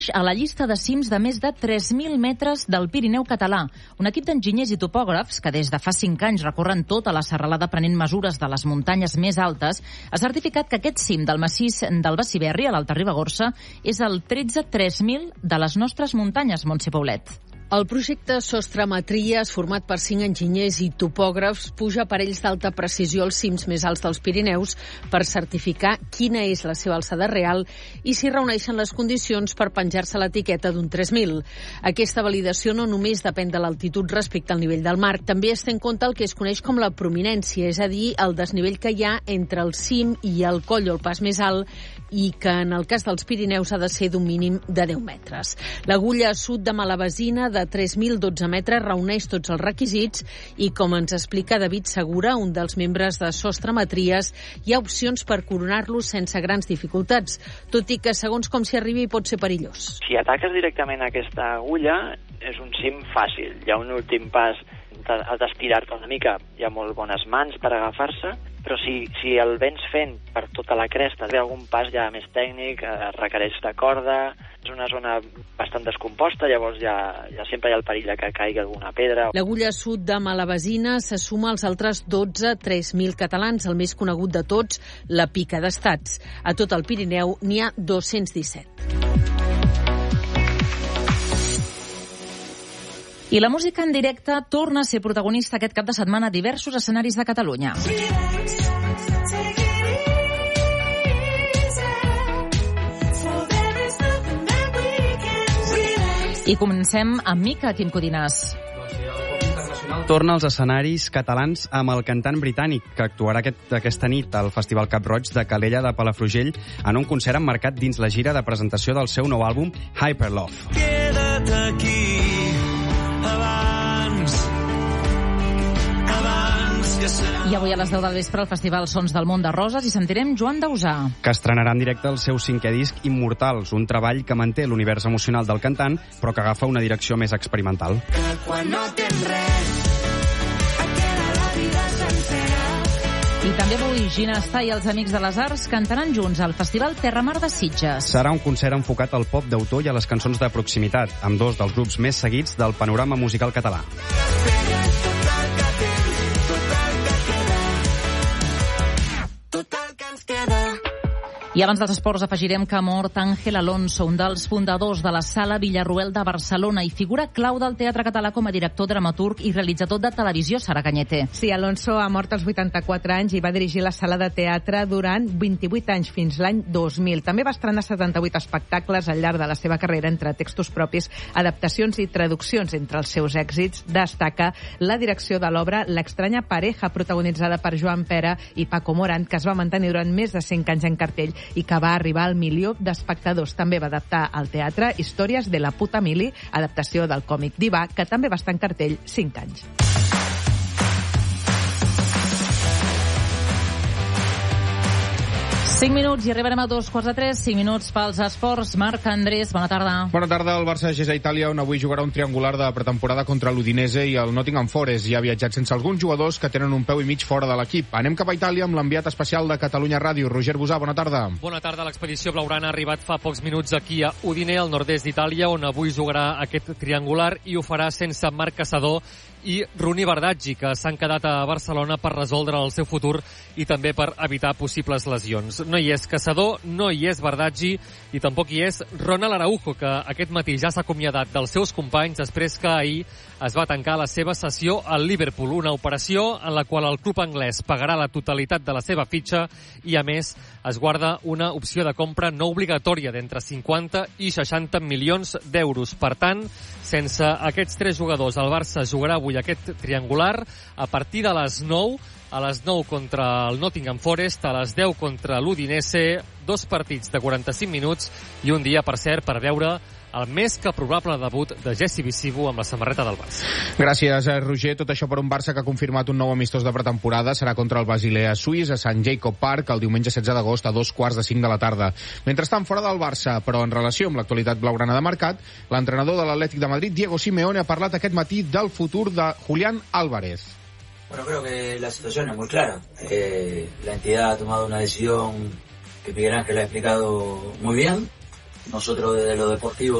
a la llista de cims de més de 3.000 metres del Pirineu català. Un equip d'enginyers i topògrafs que des de fa 5 anys recorren tota la serralada prenent mesures de les muntanyes més altes ha certificat que aquest cim del massís del Besiberri, a l'Alta Ribagorça, és el 13.3000 de les nostres muntanyes, Montse Paulet. El projecte Sostremetries, format per 5 enginyers i topògrafs, puja aparells d'alta precisió als cims més alts dels Pirineus per certificar quina és la seva alçada real i si reuneixen les condicions per penjar-se l'etiqueta d'un 3.000. Aquesta validació no només depèn de l'altitud respecte al nivell del mar, també es té en compte el que es coneix com la prominència, és a dir, el desnivell que hi ha entre el cim i el coll o el pas més alt, i que en el cas dels Pirineus ha de ser d'un mínim de 10 metres. L'agulla sud de Malabasina, de 3.012 metres, reuneix tots els requisits i, com ens explica David Segura, un dels membres de Sostremetries, hi ha opcions per coronar-lo sense grans dificultats, tot i que, segons com s'hi arribi, pot ser perillós. Si ataques directament aquesta agulla, és un cim fàcil. Hi ha un últim pas, has d'estirar-te una mica, hi ha molt bones mans per agafar-se, però si el vens fent per tota la cresta, ve algun pas ja més tècnic, requereix de corda, és una zona bastant descomposta, llavors ja sempre hi ha el perill que caigui alguna pedra. L'agulla sud de Malabasina se suma als altres 12 3.000 catalans, el més conegut de tots, la Pica d'Estats. A tot el Pirineu n'hi ha 217. I la música en directe torna a ser protagonista aquest cap de setmana a diversos escenaris de Catalunya. I comencem amb Mica, Quim Codinàs. Torna als escenaris catalans amb el cantant britànic, que actuarà aquesta nit al Festival Cap Roig de Calella de Palafrugell en un concert emmarcat dins la gira de presentació del seu nou àlbum Hyperlove. Queda't aquí I avui a les 10 del vespre al Festival Sons del Món de Roses hi sentirem Joan Dausà, que estrenarà en directe el seu 5è disc Immortals, un treball que manté l'univers emocional del cantant, però que agafa una direcció més experimental. Que quan no tens res et queda la vida sencera. I també avui Gina Està i els Amics de les Arts cantaran junts al Festival Terramar de Sitges. Serà un concert enfocat al pop d'autor i a les cançons de proximitat, amb dos dels grups més seguits del panorama musical català. I abans dels esports afegirem que ha mort Ángel Alonso, un dels fundadors de la Sala Villarroel de Barcelona i figura clau del teatre català com a director, dramaturg i realitzador de televisió, Sara Cañete. Sí, Alonso ha mort als 84 anys i va dirigir la sala de teatre durant 28 anys, fins l'any 2000. També va estrenar 78 espectacles al llarg de la seva carrera, entre textos propis, adaptacions i traduccions. Entre els seus èxits destaca la direcció de l'obra L'estranya pareja, protagonitzada per Joan Pera i Paco Morant, que es va mantenir durant més de 5 anys en cartell i que va arribar al 1 milió d'espectadors. També va adaptar al teatre Històries de la puta mili, adaptació del còmic Divà, que també va estar en cartell 5 anys. 5 minuts i arribarem a 2:45. 5 minuts pels esports. Marc Andrés, bona tarda. Bona tarda. El Barça és a Itàlia, on avui jugarà un triangular de pretemporada contra l'Udinese i el Nottingham Forest. Ja ha viatjat sense alguns jugadors que tenen un peu i mig fora de l'equip. Anem cap a Itàlia amb l'enviat especial de Catalunya Ràdio, Roger Busà. Bona tarda. Bona tarda. L'expedició blaugrana ha arribat fa pocs minuts aquí a Udine, al nord-est d'Itàlia, on avui jugarà aquest triangular i ho farà sense Marc Caçador i Runi Bardaggi, que s'han quedat a Barcelona per resoldre el seu futur i també per evitar possibles lesions. No hi és Caçador, no hi és Bardaggi i tampoc hi és Ronald Araujo, que aquest matí ja s'ha acomiadat dels seus companys després que ahir es va tancar la seva sessió al Liverpool, una operació en la qual el club anglès pagarà la totalitat de la seva fitxa i, a més, es guarda una opció de compra no obligatòria d'entre 50 i 60 milions d'euros. Per tant, sense aquests tres jugadors, el Barça jugarà avui aquest triangular a partir de les 9, a les 9 contra el Nottingham Forest, a les 10 contra l'Udinese, 2 partits de 45 minuts i un dia, per cert, per veure el més que probable debut de Jesse Visibu amb la samarreta del Barça. Gràcies, Roger. Tot això per un Barça que ha confirmat un nou amistós de pretemporada. Serà contra el Basilea suís a Sant Jacob Park el diumenge 16 d'agost a 2:45 de la tarda. Mentrestant, fora del Barça, però en relació amb l'actualitat blaugrana de mercat, l'entrenador de l'Atlètic de Madrid, Diego Simeone, ha parlat aquest matí del futur de Julián Álvarez. Bueno, creo que la situación es muy clara. La entidad ha tomado una decisión que Miguel Ángel ha explicado muy bien. Nosotros desde lo deportivo